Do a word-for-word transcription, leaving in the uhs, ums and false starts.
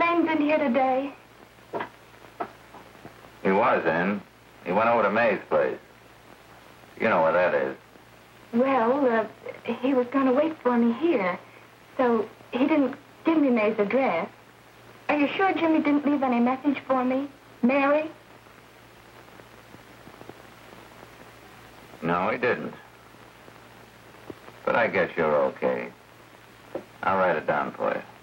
James in here today? He was in. He went over to May's place. You know where that is. Well, uh, he was going to wait for me here, so he didn't give me May's address. Are you sure Jimmy didn't leave any message for me? Mary? No, he didn't. But I guess you're okay. I'll write it down for you.